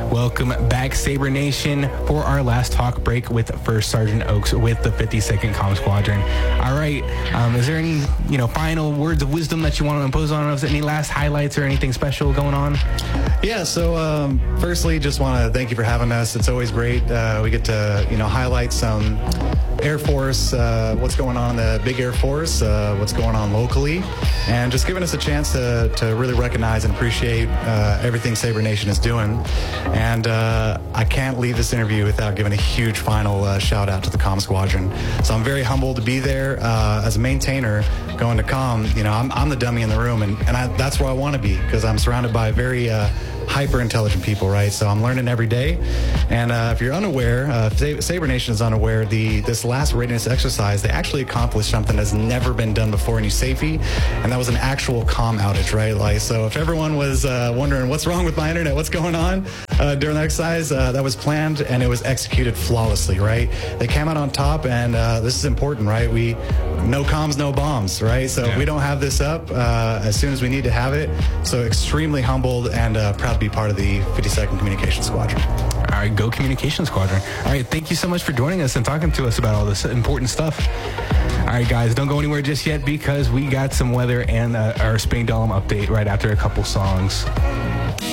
Welcome back, Sabre Nation, for our last talk break with First Sergeant Oaks with the 52nd Comm Squadron. All right, is there any final words of wisdom that you want to impose on us? Any last highlights or anything special going on? Yeah, so firstly, just want to thank you for having us. It's always great. We get to highlight some Air Force, what's going on in the big Air Force, what's going on locally, and just giving us a chance to really recognize and appreciate everything Sabre Nation is doing. And I can't leave this interview without giving a huge final shout out to the Comm Squadron. So I'm very humbled to be there as a maintainer going to Comm. I'm the dummy in the room, and that's where I want to be, because I'm surrounded by very hyper intelligent people, right? So I'm learning every day. And if you're unaware, if Sabre Nation is unaware, this last readiness exercise, they actually accomplished something that's never been done before in USAFE, and that was an actual comm outage, right? So if everyone was wondering what's wrong with my internet, what's going on during the exercise, that was planned and it was executed flawlessly, right? They came out on top, and this is important, right? No comms, no bombs, right? So we don't have this up as soon as we need to have it. So extremely humbled and proud to be part of the 52nd Communications Squadron. All right, go Communications Squadron. All right, thank you so much for joining us and talking to us about all this important stuff. All right, guys, don't go anywhere just yet, because we got some weather and our Spain Dolum update right after a couple songs.